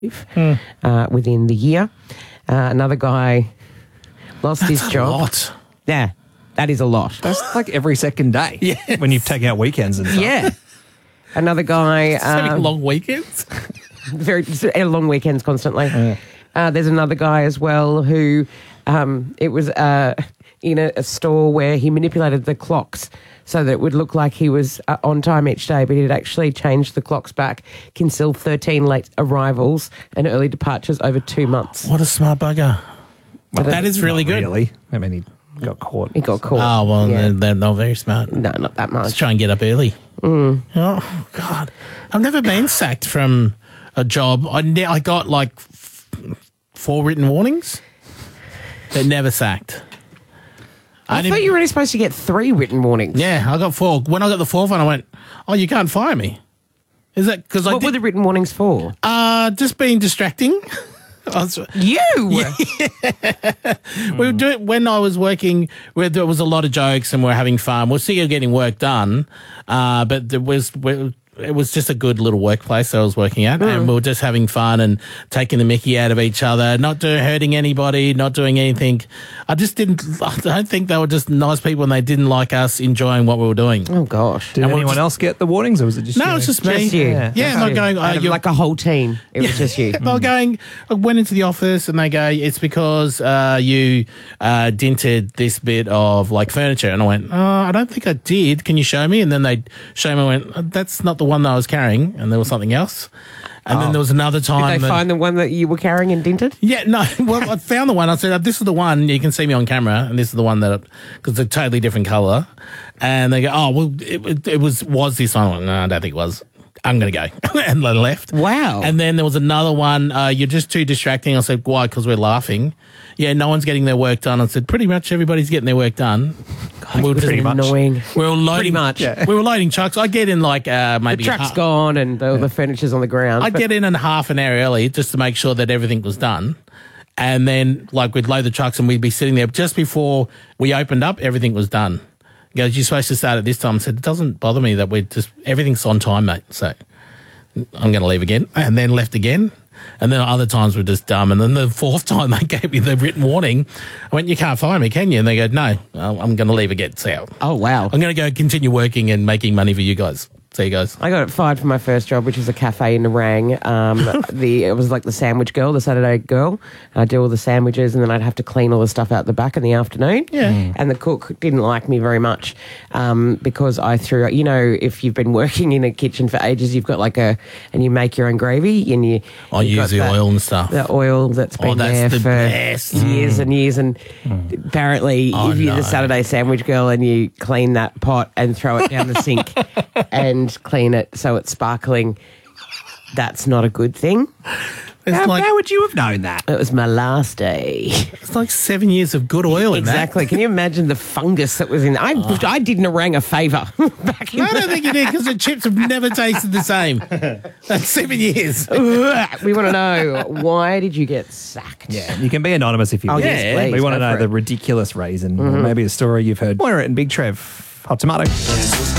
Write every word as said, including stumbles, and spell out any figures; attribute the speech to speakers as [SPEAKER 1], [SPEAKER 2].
[SPEAKER 1] mm. uh, within the year. Uh, another guy lost
[SPEAKER 2] That's
[SPEAKER 1] his
[SPEAKER 2] a
[SPEAKER 1] job.
[SPEAKER 2] lot.
[SPEAKER 1] Yeah, that is a lot.
[SPEAKER 3] That's like every second day.
[SPEAKER 2] Yes.
[SPEAKER 3] When you take out weekends and stuff.
[SPEAKER 1] Yeah. Another guy...
[SPEAKER 2] Having
[SPEAKER 1] Um,
[SPEAKER 2] long weekends.
[SPEAKER 1] very long weekends constantly. Yeah. Uh, there's another guy as well who um, it was uh, in a, a store where he manipulated the clocks so that it would look like he was uh, on time each day, but he'd actually changed the clocks back, can sell thirteen late arrivals and early departures over two months.
[SPEAKER 2] What a smart bugger.
[SPEAKER 1] Well,
[SPEAKER 2] that is really good.
[SPEAKER 3] Really? I mean, he got caught.
[SPEAKER 1] He got caught.
[SPEAKER 2] Oh, well,
[SPEAKER 1] yeah.
[SPEAKER 2] they're, they're not very smart.
[SPEAKER 1] No, not that much.
[SPEAKER 2] Let's try and get up early.
[SPEAKER 1] Mm.
[SPEAKER 2] Oh, God. I've never been sacked from a job. I, ne- I got like f- four written warnings, but never sacked.
[SPEAKER 1] I, I
[SPEAKER 2] didn't-
[SPEAKER 1] thought you were only supposed to get three written warnings.
[SPEAKER 2] Yeah, I got four. When I got the fourth one, I went, oh, you can't fire me. Is that because I
[SPEAKER 1] What
[SPEAKER 2] did,
[SPEAKER 1] were the written warnings for?
[SPEAKER 2] uh, just being distracting? I was,
[SPEAKER 1] You!
[SPEAKER 2] we were doing when I was working where there was a lot of jokes and we we're having fun. We're still getting work done, uh, but there was we, it was just a good little workplace that I was working at, mm. and we were just having fun and taking the mickey out of each other, not doing hurting anybody, not doing anything. I just didn't. I don't think they were just nice people, and they didn't like us enjoying what we were doing.
[SPEAKER 1] Oh gosh!
[SPEAKER 3] Did
[SPEAKER 2] And
[SPEAKER 3] anyone
[SPEAKER 2] just,
[SPEAKER 3] else get the warnings, or was it just
[SPEAKER 2] no?
[SPEAKER 3] you?
[SPEAKER 2] It's just me.
[SPEAKER 1] Just you.
[SPEAKER 2] Yeah, yeah. Not going. Uh,
[SPEAKER 1] Out of like a whole team. It was just you.
[SPEAKER 2] They were going. I went into the office and they go, "It's because uh, you uh, dented this bit of like furniture." And I went, "Oh, I don't think I did. Can you show me?" And then they show me. I went, oh, "That's not the one that I was carrying." And there was something else. And
[SPEAKER 1] oh.
[SPEAKER 2] then there was another time.
[SPEAKER 1] Did they
[SPEAKER 2] that,
[SPEAKER 1] find the one that you were carrying and dented?
[SPEAKER 2] Yeah, no. Well, I found the one. I said, "This is the one. You can see me on camera, and this is the one that because it's a totally different color." And they go, "Oh, well, it, it was was this one?" I went, no, I don't think it was. I'm going to go. And they left.
[SPEAKER 1] Wow.
[SPEAKER 2] And then there was another one, uh, you're just too distracting. I said, why? Because we're laughing. Yeah, no one's getting their work done. I said, pretty much everybody's getting their work done.
[SPEAKER 1] God, we were pretty much. Annoying.
[SPEAKER 2] We were loading,
[SPEAKER 1] pretty much.
[SPEAKER 2] Yeah. We were loading trucks. I get in like uh, maybe...
[SPEAKER 1] The truck's
[SPEAKER 2] half,
[SPEAKER 1] gone and the, yeah. the furniture's on the ground.
[SPEAKER 2] I'd get in in half an hour early just to make sure that everything was done. And then like we'd load the trucks and we'd be sitting there. Just before we opened up, everything was done. He goes, you're supposed to start at this time. I said, it doesn't bother me that we're just... Everything's on time, mate. So... I'm going to leave again, and then left again. And then other times were just dumb. And then the fourth time they gave me the written warning, I went, you can't fire me, can you? And they go, no, I'm going to leave again. So
[SPEAKER 1] oh, wow.
[SPEAKER 2] I'm going to go continue working and making money for you guys. See you guys.
[SPEAKER 1] I got fired from my first job, which was a cafe in Nerang. Um, the it was like the sandwich girl, the Saturday girl. I'd do all the sandwiches, and then I'd have to clean all the stuff out the back in the afternoon.
[SPEAKER 2] Yeah. Mm.
[SPEAKER 1] And the cook didn't like me very much um, because I threw, you know, if you've been working in a kitchen for ages, you've got like a, and you make your own gravy, and you.
[SPEAKER 2] I use the that, oil and stuff.
[SPEAKER 1] The oil that's been
[SPEAKER 2] oh, that's
[SPEAKER 1] there
[SPEAKER 2] the
[SPEAKER 1] for
[SPEAKER 2] best.
[SPEAKER 1] years
[SPEAKER 2] mm.
[SPEAKER 1] and years, and mm. apparently,
[SPEAKER 2] oh,
[SPEAKER 1] if you're
[SPEAKER 2] no.
[SPEAKER 1] the Saturday sandwich girl and you clean that pot and throw it down the sink and clean it so it's sparkling, that's not a good thing.
[SPEAKER 3] How,
[SPEAKER 2] like,
[SPEAKER 3] how would you have known that?
[SPEAKER 1] It was my last day.
[SPEAKER 2] It's like seven years of good oil in
[SPEAKER 1] exactly.
[SPEAKER 2] that.
[SPEAKER 1] Can you imagine the fungus that was in there? I, oh. I did Nerang a favour back in
[SPEAKER 2] no, I don't think you did because the chips have never tasted the same. That's seven years.
[SPEAKER 1] We want to know, why did you get sacked?
[SPEAKER 3] Yeah, you can be anonymous if you
[SPEAKER 1] oh,
[SPEAKER 3] want.
[SPEAKER 1] Yes, please,
[SPEAKER 3] we want to know
[SPEAKER 1] the
[SPEAKER 3] reason, mm-hmm. or maybe a story you've heard. Moira and Big Trev, Hot Tomato.